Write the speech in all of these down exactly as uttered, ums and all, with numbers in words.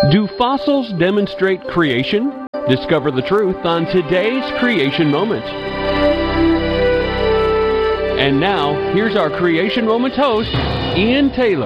Do fossils demonstrate creation? Discover the truth on today's Creation Moment. And now, here's our Creation Moment host, Ian Taylor.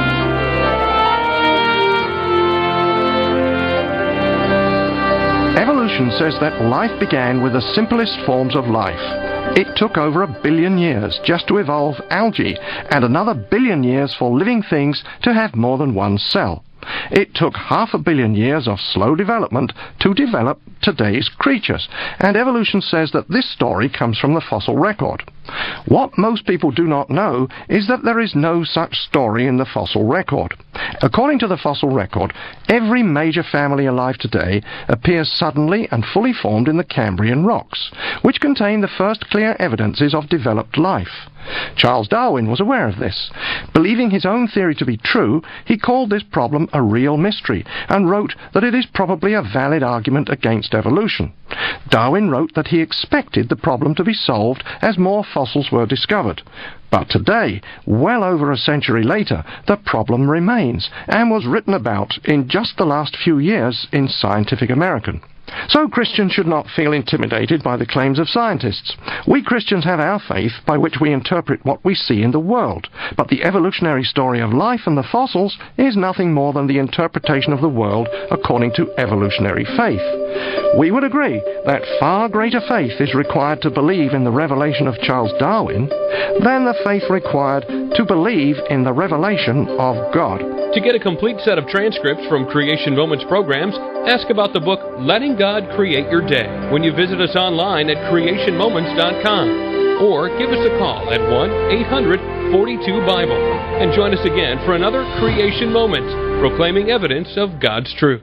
Evolution says that life began with the simplest forms of life. It took over a billion years just to evolve algae, and another billion years for living things to have more than one cell. It took half a billion years of slow development to develop today's creatures, and evolution says that this story comes from the fossil record. What most people do not know is that there is no such story in the fossil record. According to the fossil record, every major family alive today appears suddenly and fully formed in the Cambrian rocks, which contain the first clear evidences of developed life. Charles Darwin was aware of this. Believing his own theory to be true, he called this problem a real mystery, and wrote that it is probably a valid argument against evolution. Darwin wrote that he expected the problem to be solved as more fossils were discovered. But today, well over a century later, the problem remains, and was written about in just the last few years in Scientific American. So Christians should not feel intimidated by the claims of scientists. We Christians have our faith by which we interpret what we see in the world, but the evolutionary story of life and the fossils is nothing more than the interpretation of the world according to evolutionary faith. We would agree that far greater faith is required to believe in the revelation of Charles Darwin than the faith required to believe in the revelation of God. To get a complete set of transcripts from Creation Moments programs, ask about the book Letting God Create Your Day when you visit us online at creation moments dot com, or give us a call at one eight hundred forty-two Bible, and join us again for another Creation Moment, proclaiming evidence of God's truth.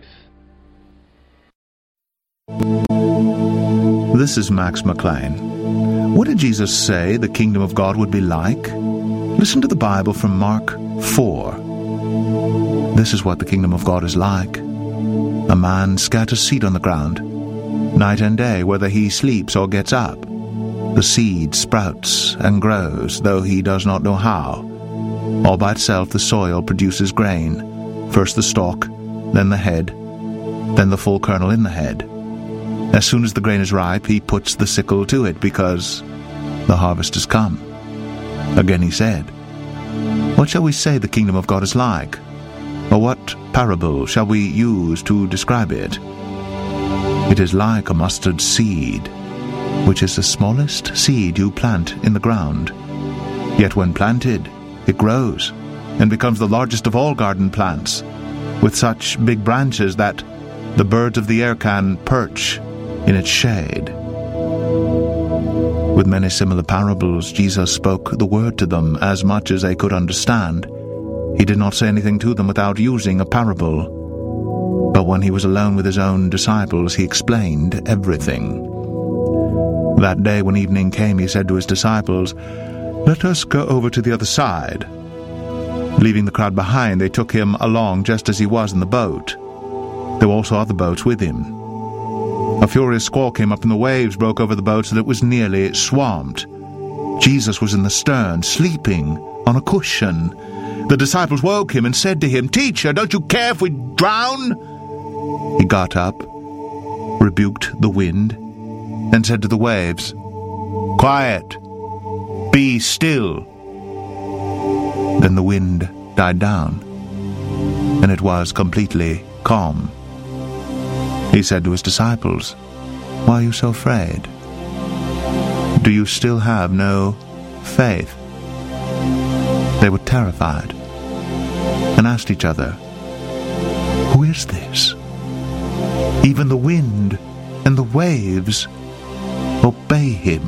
This is Max McLean. What did Jesus say the kingdom of God would be like? Listen to the Bible from Mark four. This is what the kingdom of God is like. A man scatters seed on the ground. Night and day, whether he sleeps or gets up, the seed sprouts and grows, though he does not know how. All by itself the soil produces grain, first the stalk, then the head, then the full kernel in the head. As soon as the grain is ripe, he puts the sickle to it, because the harvest is come. Again he said, What shall we say the kingdom of God is like? Or what parable shall we use to describe it? It is like a mustard seed, which is the smallest seed you plant in the ground. Yet when planted, it grows, and becomes the largest of all garden plants, with such big branches that the birds of the air can perch in its shade. With many similar parables, Jesus spoke the word to them as much as they could understand. He did not say anything to them without using a parable. But when he was alone with his own disciples, he explained everything. That day when evening came, he said to his disciples, Let us go over to the other side. Leaving the crowd behind, they took him along just as he was in the boat. There were also other boats with him. A furious squall came up, and the waves broke over the boat so that it was nearly swamped. Jesus was in the stern, sleeping on a cushion. The disciples woke him and said to him, Teacher, don't you care if we drown? He got up, rebuked the wind, and said to the waves, Quiet, be still. Then the wind died down, and it was completely calm. He said to his disciples, Why are you so afraid? Do you still have no faith? They were terrified and asked each other, Who is this? Even the wind and the waves obey him.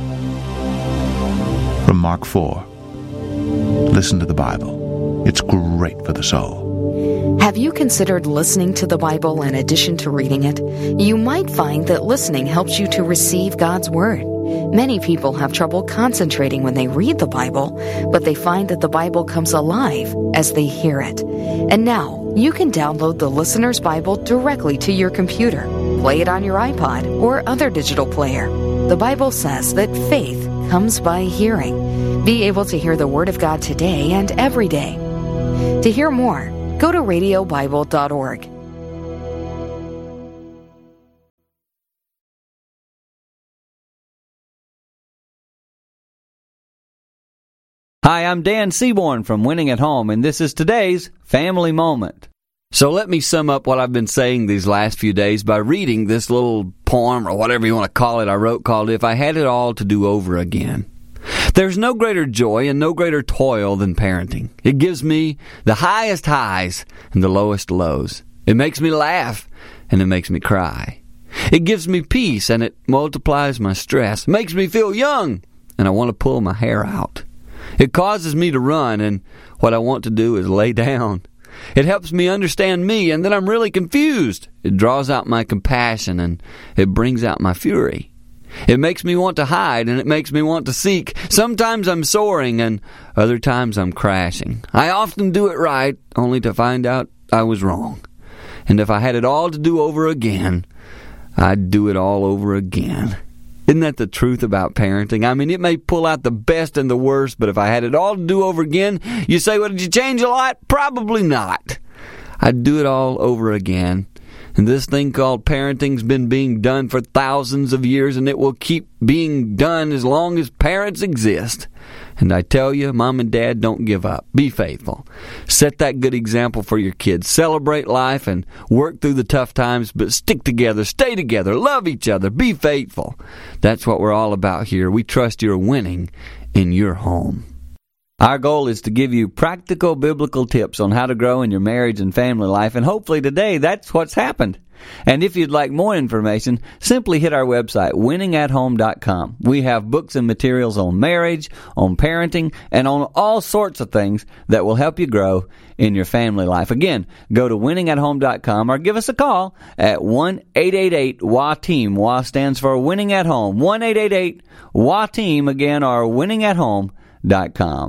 From Mark four. Listen to the Bible. It's great for the soul. Have you considered listening to the Bible in addition to reading it? You might find that listening helps you to receive God's Word. Many people have trouble concentrating when they read the Bible, but they find that the Bible comes alive as they hear it. And now, you can download the Listener's Bible directly to your computer, play it on your iPod or other digital player. The Bible says that faith comes by hearing. Be able to hear the Word of God today and every day. To hear more, go to radio bible dot org. Hi, I'm Dan Seaborn from Winning at Home, and this is today's Family Moment. So let me sum up what I've been saying these last few days by reading this little poem, or whatever you want to call it, I wrote called If I Had It All to Do Over Again. There's no greater joy and no greater toil than parenting. It gives me the highest highs and the lowest lows. It makes me laugh and it makes me cry. It gives me peace and it multiplies my stress. It makes me feel young and I want to pull my hair out. It causes me to run, and what I want to do is lay down. It helps me understand me, and then I'm really confused. It draws out my compassion, and it brings out my fury. It makes me want to hide, and it makes me want to seek. Sometimes I'm soaring, and other times I'm crashing. I often do it right, only to find out I was wrong. And if I had it all to do over again, I'd do it all over again. Isn't that the truth about parenting? I mean, it may pull out the best and the worst, but if I had it all to do over again, you say, well, did you change a lot? Probably not. I'd do it all over again. And this thing called parenting's been being done for thousands of years, and it will keep being done as long as parents exist. And I tell you, Mom and Dad, don't give up. Be faithful. Set that good example for your kids. Celebrate life and work through the tough times, but stick together, stay together, love each other, be faithful. That's what we're all about here. We trust you're winning in your home. Our goal is to give you practical biblical tips on how to grow in your marriage and family life, and hopefully today that's what's happened. And if you'd like more information, simply hit our website, winning at home dot com. We have books and materials on marriage, on parenting, and on all sorts of things that will help you grow in your family life. Again, go to winning at home dot com or give us a call at one eight eight eight W A team. W A stands for Winning at Home. one eight eight eight W A team, again, or winning at home dot com.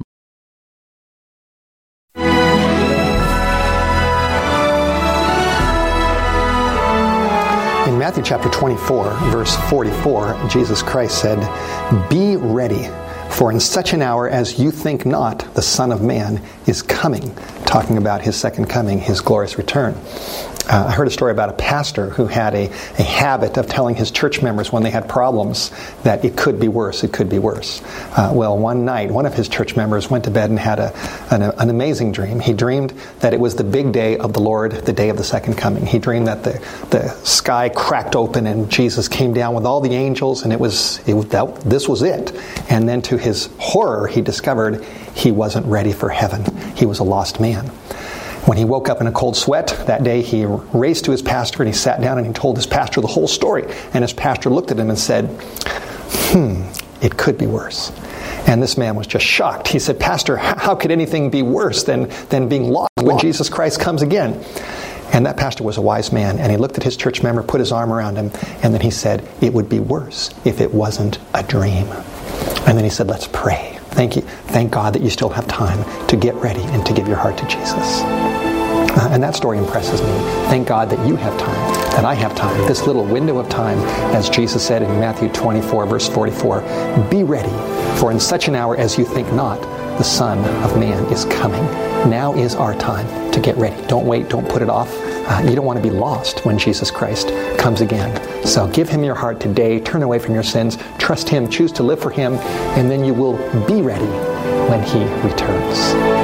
In Matthew chapter twenty-four, verse forty-four, Jesus Christ said, "Be ready, for in such an hour as you think not, the Son of Man is coming," talking about his second coming, his glorious return. Uh, I heard a story about a pastor who had a, a habit of telling his church members when they had problems that it could be worse, it could be worse. Uh, well, one night, one of his church members went to bed and had a, an, an amazing dream. He dreamed that it was the big day of the Lord, the day of the second coming. He dreamed that the, the sky cracked open and Jesus came down with all the angels, and it was, it was that, this was it. And then to his horror, he discovered he wasn't ready for heaven. He was a lost man. When he woke up in a cold sweat that day, he raced to his pastor and he sat down and he told his pastor the whole story. And his pastor looked at him and said, hmm, it could be worse. And this man was just shocked. He said, "Pastor, how could anything be worse than, than being lost when Jesus Christ comes again?" And that pastor was a wise man, and he looked at his church member, put his arm around him, and then he said, "It would be worse if it wasn't a dream." And then he said, "Let's pray. Thank you. Thank God that you still have time to get ready and to give your heart to Jesus." Uh, and that story impresses me. Thank God that you have time, that I have time. This little window of time, as Jesus said in Matthew twenty-four, verse forty-four, "Be ready, for in such an hour as you think not, the Son of Man is coming." Now is our time to get ready. Don't wait. Don't put it off. Uh, you don't want to be lost when Jesus Christ comes again. So give Him your heart today. Turn away from your sins. Trust Him. Choose to live for Him. And then you will be ready when He returns.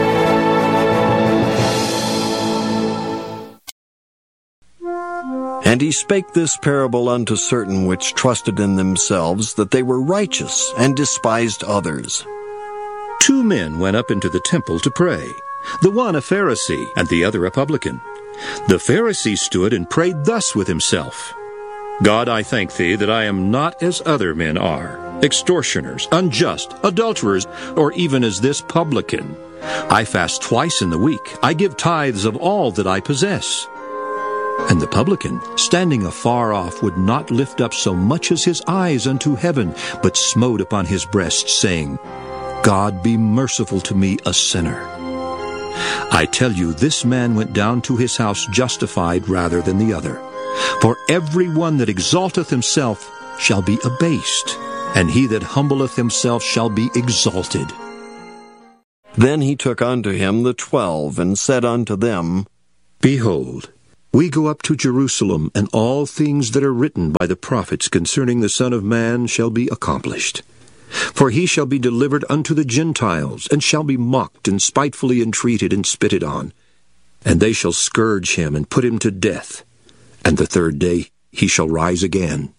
And he spake this parable unto certain which trusted in themselves that they were righteous, and despised others. Two men went up into the temple to pray, the one a Pharisee, and the other a publican. The Pharisee stood and prayed thus with himself, God, I thank thee that I am not as other men are, extortioners, unjust, adulterers, or even as this publican. I fast twice in the week. I give tithes of all that I possess. And the publican, standing afar off, would not lift up so much as his eyes unto heaven, but smote upon his breast, saying, God, be merciful to me, a sinner. I tell you, this man went down to his house justified rather than the other. For every one that exalteth himself shall be abased, and he that humbleth himself shall be exalted. Then he took unto him the twelve, and said unto them, Behold, we go up to Jerusalem, and all things that are written by the prophets concerning the Son of Man shall be accomplished. For he shall be delivered unto the Gentiles, and shall be mocked, and spitefully entreated, and spitted on. And they shall scourge him, and put him to death. And the third day he shall rise again.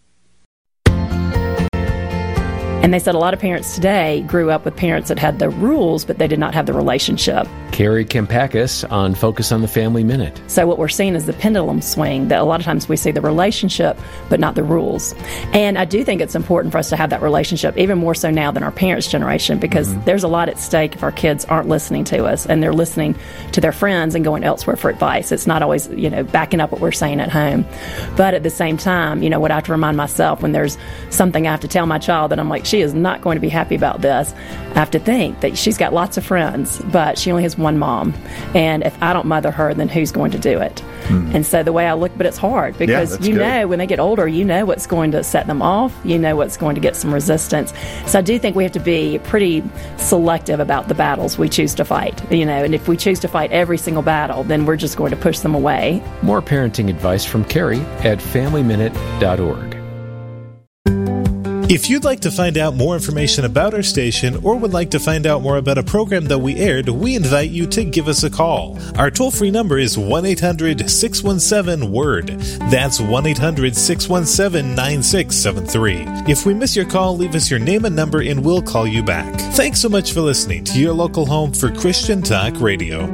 And they said a lot of parents today grew up with parents that had the rules, but they did not have the relationship. Carrie Kampakis on Focus on the Family Minute. So what we're seeing is the pendulum swing, that a lot of times we see the relationship, but not the rules. And I do think it's important for us to have that relationship, even more so now than our parents' generation, because mm-hmm. there's a lot at stake if our kids aren't listening to us and they're listening to their friends and going elsewhere for advice. It's not always, you know, backing up what we're saying at home. But at the same time, you know, what I have to remind myself when there's something I have to tell my child that I'm like, she is not going to be happy about this, I have to think that she's got lots of friends, but she only has one mom. And if I don't mother her, then who's going to do it? Hmm. And so the way I look, but it's hard because yeah, you good. know when they get older, you know what's going to set them off. You know what's going to get some resistance. So I do think we have to be pretty selective about the battles we choose to fight. You know, and if we choose to fight every single battle, then we're just going to push them away. More parenting advice from Carrie at family minute dot org. If you'd like to find out more information about our station or would like to find out more about a program that we aired, we invite you to give us a call. Our toll-free number is one eight hundred six one seven word. That's one eight hundred six one seven nine six seven three. If we miss your call, leave us your name and number and we'll call you back. Thanks so much for listening to your local home for Christian Talk Radio.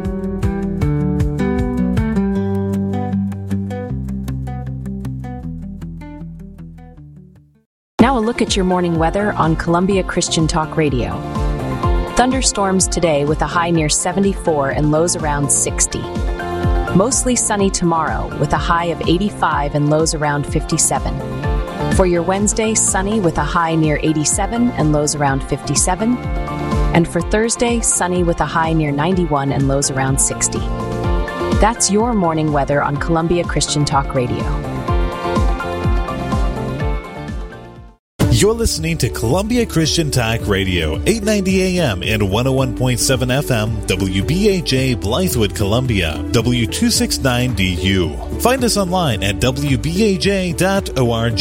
Now a look at your morning weather on Columbia Christian Talk Radio. Thunderstorms today with a high near seventy-four and lows around sixty. Mostly sunny tomorrow with a high of eighty-five and lows around fifty-seven. For your Wednesday, sunny with a high near eighty-seven and lows around fifty-seven. And for Thursday, sunny with a high near ninety-one and lows around sixty. That's your morning weather on Columbia Christian Talk Radio. You're listening to Columbia Christian Talk Radio, eight ninety A M and one oh one point seven F M, W B A J Blythewood, Columbia, W two sixty-nine D U. Find us online at w b a j dot org.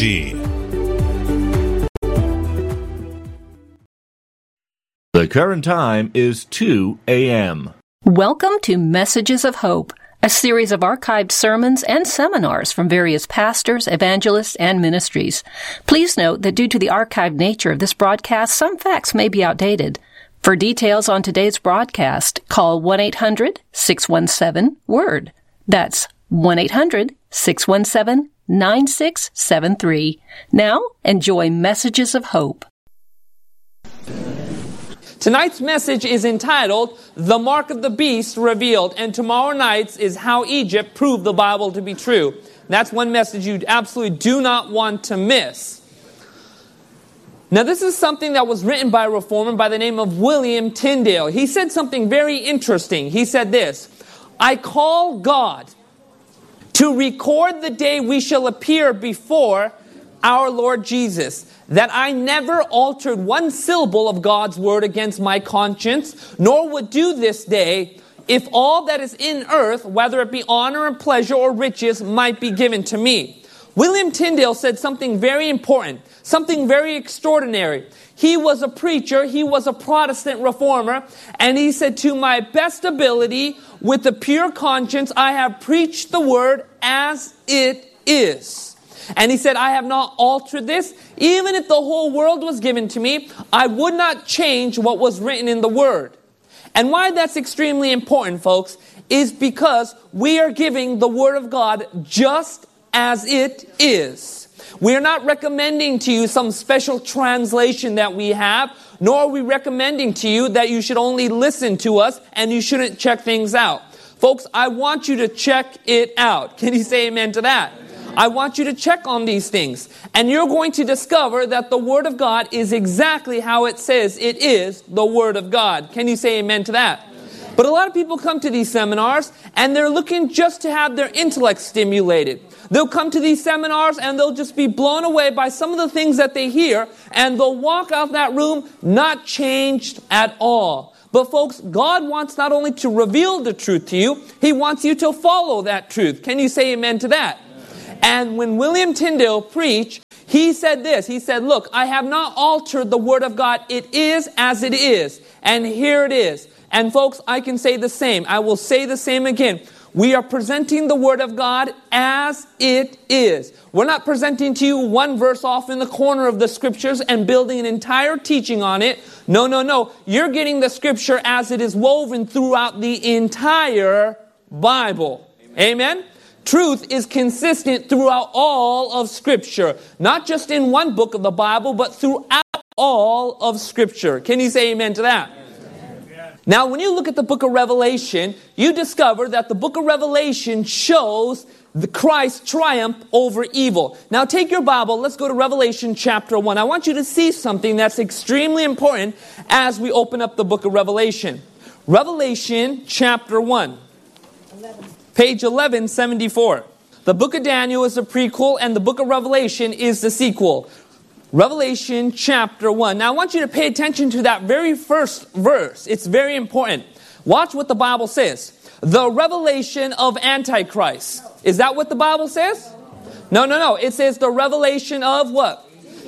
The current time is two A M Welcome to Messages of Hope, a series of archived sermons and seminars from various pastors, evangelists, and ministries. Please note that due to the archived nature of this broadcast, some facts may be outdated. For details on today's broadcast, call one eight hundred six one seven word. That's one eight hundred six one seven nine six seven three. Now, enjoy Messages of Hope. Tonight's message is entitled, The Mark of the Beast Revealed, and tomorrow night's is How Egypt Proved the Bible to be True. That's one message you absolutely do not want to miss. Now, this is something that was written by a reformer by the name of William Tyndale. He said something very interesting. He said this, I call God to record the day we shall appear before our Lord Jesus, that I never altered one syllable of God's word against my conscience, nor would do this day, if all that is in earth, whether it be honor and pleasure or riches, might be given to me. William Tyndale said something very important, something very extraordinary. He was a preacher, he was a Protestant reformer, and he said, to my best ability, with a pure conscience, I have preached the word as it is. And he said, I have not altered this. Even if the whole world was given to me, I would not change what was written in the Word. And why that's extremely important, folks, is because we are giving the Word of God just as it is. We are not recommending to you some special translation that we have, nor are we recommending to you that you should only listen to us and you shouldn't check things out. Folks, I want you to check it out. Can you say amen to that? I want you to check on these things. And you're going to discover that the Word of God is exactly how it says it is, the Word of God. Can you say amen to that? But a lot of people come to these seminars and they're looking just to have their intellect stimulated. They'll come to these seminars and they'll just be blown away by some of the things that they hear, and they'll walk out that room not changed at all. But folks, God wants not only to reveal the truth to you, He wants you to follow that truth. Can you say amen to that? And when William Tyndale preached, He said this. He said, look, I have not altered the Word of God. It is as it is. And here it is. And folks, I can say the same. I will say the same again. We are presenting the Word of God as it is. We're not presenting to you one verse off in the corner of the Scriptures and building an entire teaching on it. No, no, no. You're getting the Scripture as it is woven throughout the entire Bible. Amen? Truth is consistent throughout all of Scripture. Not just in one book of the Bible, but throughout all of Scripture. Can you say amen to that? Now, when you look at the book of Revelation, you discover that the book of Revelation shows the Christ's triumph over evil. Now, take your Bible. Let's go to Revelation chapter one. I want you to see something that's extremely important as we open up the book of Revelation. Revelation chapter one. Page eleven seventy-four. The book of Daniel is the prequel and the book of Revelation is the sequel. Revelation chapter one. Now I want you to pay attention to that very first verse. It's very important. Watch what the Bible says. The revelation of Antichrist. Is that what the Bible says? No, no, no. It says the revelation of what?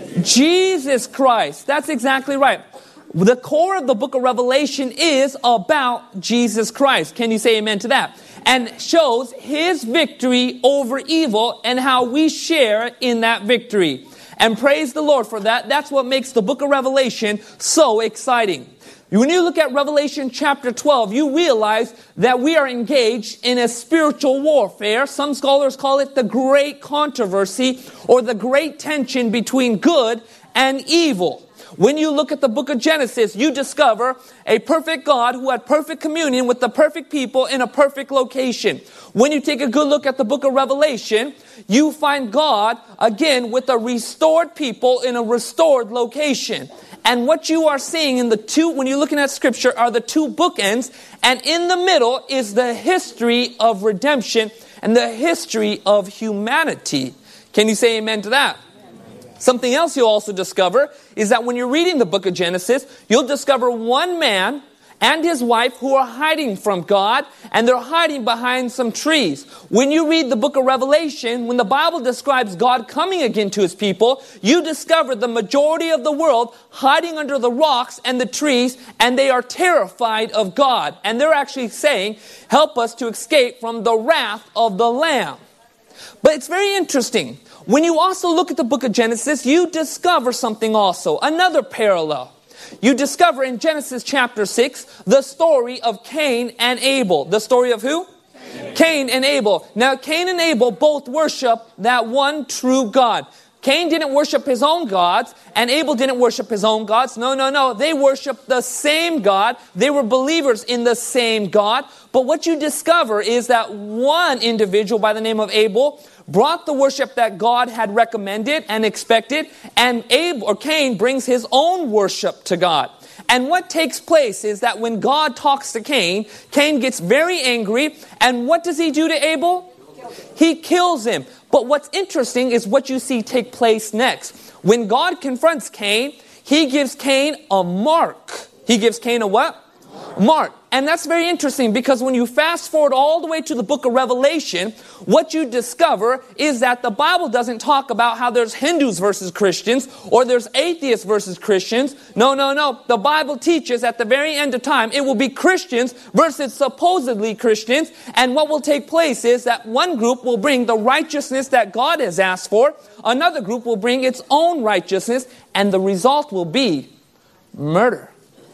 Jesus Christ. That's exactly right. The core of the book of Revelation is about Jesus Christ. Can you say amen to that? And shows His victory over evil and how we share in that victory. And praise the Lord for that. That's what makes the book of Revelation so exciting. When you look at Revelation chapter twelve, you realize that we are engaged in a spiritual warfare. Some scholars call it the great controversy or the great tension between good and evil. When you look at the book of Genesis, you discover a perfect God who had perfect communion with the perfect people in a perfect location. When you take a good look at the book of Revelation, you find God, again, with a restored people in a restored location. And what you are seeing in the two, when you're looking at Scripture, are the two bookends. And in the middle is the history of redemption and the history of humanity. Can you say amen to that? Something else you'll also discover is that when you're reading the book of Genesis, you'll discover one man and his wife who are hiding from God, and they're hiding behind some trees. When you read the book of Revelation, when the Bible describes God coming again to His people, you discover the majority of the world hiding under the rocks and the trees, and they are terrified of God. And they're actually saying, help us to escape from the wrath of the Lamb. But it's very interesting. When you also look at the book of Genesis, you discover something also, another parallel. You discover in Genesis chapter six, the story of Cain and Abel. The story of who? Cain. Cain and Abel. Now, Cain and Abel both worship that one true God. Cain didn't worship his own gods, and Abel didn't worship his own gods. No, no, no. They worshiped the same God. They were believers in the same God. But what you discover is that one individual by the name of Abel brought the worship that God had recommended and expected, and Abel or Cain brings his own worship to God. And what takes place is that when God talks to Cain, Cain gets very angry, and what does he do to Abel? He kills him. But what's interesting is what you see take place next. When God confronts Cain, He gives Cain a mark. He gives Cain a what? Mark. And that's very interesting because when you fast forward all the way to the book of Revelation, what you discover is that the Bible doesn't talk about how there's Hindus versus Christians or there's atheists versus Christians. No, no, no. The Bible teaches at the very end of time, it will be Christians versus supposedly Christians. And what will take place is that one group will bring the righteousness that God has asked for. Another group will bring its own righteousness. And the result will be murder,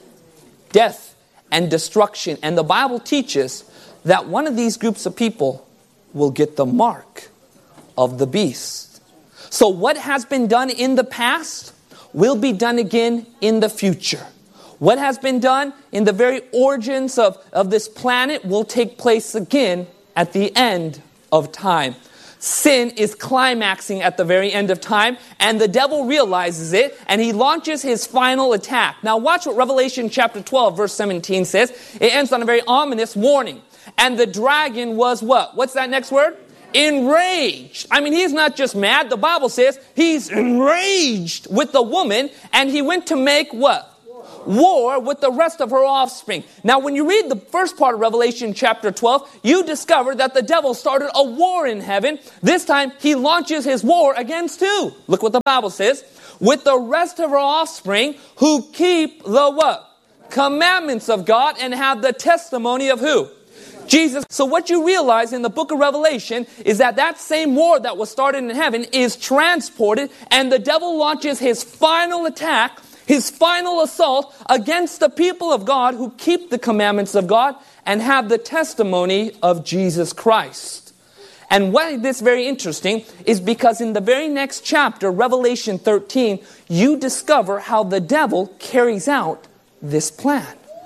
death, and destruction. And the Bible teaches that one of these groups of people will get the mark of the beast. So what has been done in the past will be done again in the future. What has been done in the very origins of, of this planet will take place again at the end of time. Sin is climaxing at the very end of time, and the devil realizes it, and he launches his final attack. Now watch what Revelation chapter twelve verse seventeen says. It ends on a very ominous warning. And the dragon was what? What's that next word? Enraged. I mean, he's not just mad. The Bible says he's enraged with the woman, and he went to make what? war with the rest of her offspring. Now, when you read the first part of Revelation chapter twelve, you discover that the devil started a war in heaven. This time, he launches his war against who? Look what the Bible says. With the rest of her offspring who keep the what? Commandments of God and have the testimony of who? Jesus. So what you realize in the book of Revelation is that that same war that was started in heaven is transported, and the devil launches his final attack, his final assault against the people of God who keep the commandments of God and have the testimony of Jesus Christ. And why this is very interesting is because in the very next chapter, Revelation thirteen, you discover how the devil carries out this plan.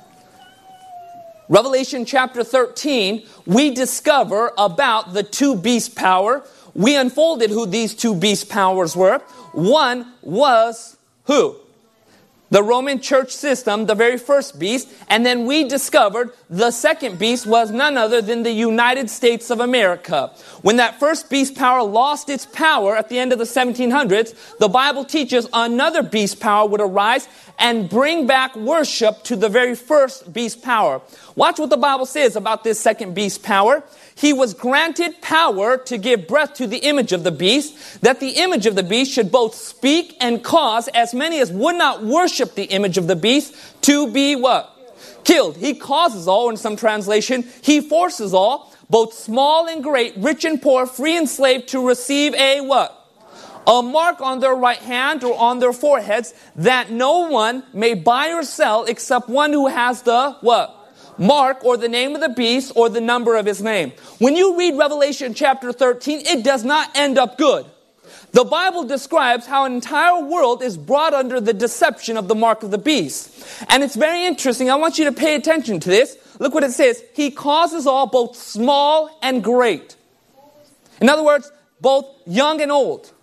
Revelation chapter thirteen, we discover about the two beast power. We unfolded who these two beast powers were. One was who? The Roman church system, the very first beast. And then we discovered the second beast was none other than the United States of America. When that first beast power lost its power at the end of the seventeen hundreds, the Bible teaches another beast power would arise and bring back worship to the very first beast power. Watch what the Bible says about this second beast power. He was granted power to give breath to the image of the beast, that the image of the beast should both speak and cause as many as would not worship the image of the beast to be what? Killed. He causes all, in some translation, he forces all, both small and great, rich and poor, free and slave, to receive a what? A mark on their right hand or on their foreheads, that no one may buy or sell except one who has the what? Mark, or the name of the beast, or the number of his name. When you read Revelation chapter thirteen, it does not end up good. The Bible describes how an entire world is brought under the deception of the mark of the beast. And it's very interesting. I want you to pay attention to this. Look what it says. He causes all, both small and great. In other words, both young and old.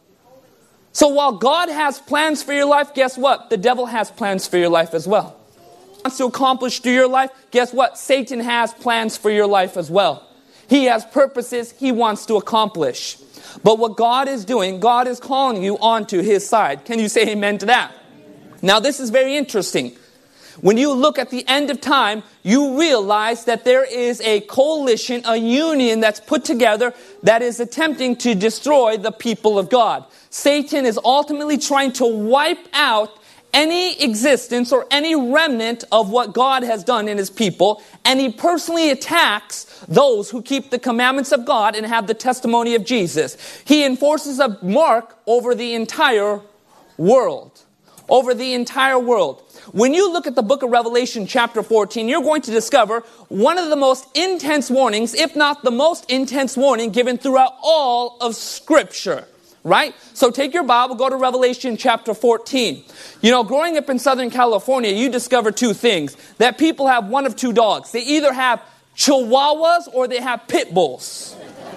So while God has plans for your life, guess what? The devil has plans for your life as well. Wants to accomplish through your life, guess what? Satan has plans for your life as well. He has purposes he wants to accomplish. But what God is doing, God is calling you onto his side. Can you say amen to that? Now this is very interesting. When you look at the end of time, you realize that there is a coalition, a union that's put together that is attempting to destroy the people of God. Satan is ultimately trying to wipe out any existence or any remnant of what God has done in his people, and he personally attacks those who keep the commandments of God and have the testimony of Jesus. He enforces a mark over the entire world. Over the entire world. When you look at the book of Revelation chapter fourteen, you're going to discover one of the most intense warnings, if not the most intense warning given throughout all of Scripture. Right? So take your Bible, go to Revelation chapter fourteen. You know, growing up in Southern California, you discover two things. That people have one of two dogs. They either have Chihuahuas or they have pit bulls.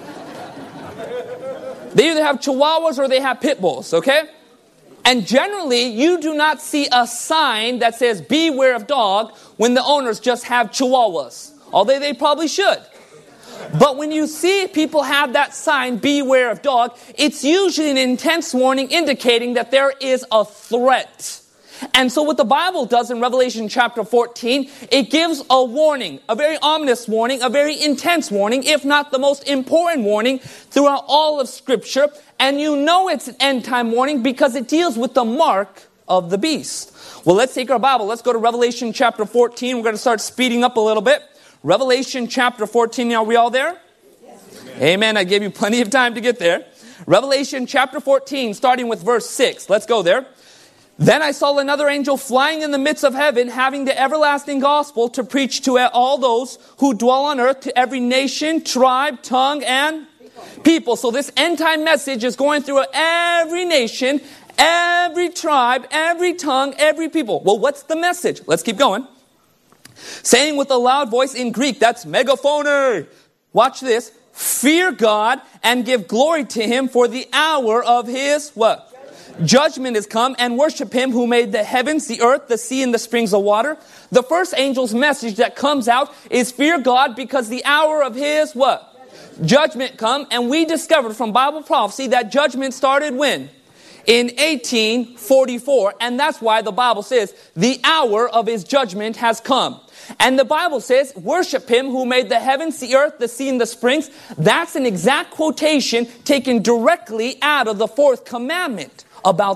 They either have Chihuahuas or they have pit bulls, okay? And generally, you do not see a sign that says, beware of dog, when the owners just have Chihuahuas. Although they probably should. But when you see people have that sign, beware of dog, it's usually an intense warning indicating that there is a threat. And so what the Bible does in Revelation chapter fourteen, it gives a warning, a very ominous warning, a very intense warning, if not the most important warning throughout all of Scripture. And you know it's an end time warning because it deals with the mark of the beast. Well, let's take our Bible. Let's go to Revelation chapter fourteen. We're going to start speeding up a little bit. Revelation chapter fourteen, are we all there? Yes. Amen. I gave you plenty of time to get there. Revelation chapter fourteen, starting with verse six. Let's go there. Then I saw another angel flying in the midst of heaven, having the everlasting gospel to preach to all those who dwell on earth, to every nation, tribe, tongue, and people. So this end time message is going through every nation, every tribe, every tongue, every people. Well, what's the message? Let's keep going. Saying with a loud voice in Greek, that's megaphone. Watch this. Fear God and give glory to him, for the hour of his what? Judgment. Judgment is come, and worship him who made the heavens, the earth, the sea, and the springs of water. The first angel's message that comes out is fear God, because the hour of his what? Judgment, Judgment come. And we discovered from Bible prophecy that judgment started when? in eighteen forty-four. And that's why the Bible says, the hour of his judgment has come. And the Bible says, worship him who made the heavens, the earth, the sea, and the springs. That's an exact quotation taken directly out of the fourth commandment about